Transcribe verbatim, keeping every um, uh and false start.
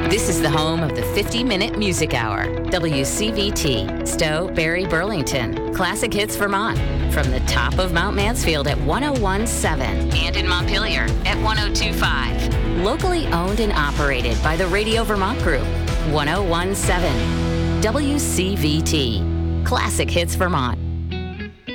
This is the home of the fifty-minute Music Hour. W C V T, Stowe, Barry, Burlington. Classic Hits Vermont. From the top of Mount Mansfield at one oh one point seven and in Montpelier at one oh two point five. Locally owned and operated by the Radio Vermont Group. one oh one point seven. W C V T. Classic Hits Vermont.